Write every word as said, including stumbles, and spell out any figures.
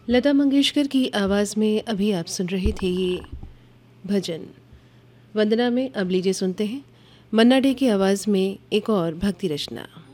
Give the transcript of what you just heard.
लता मंगेशकर की आवाज़ में अभी आप सुन रहे थे ये भजन वंदना में। अब लीजिए सुनते हैं मन्ना डे की आवाज़ में एक और भक्ति रचना।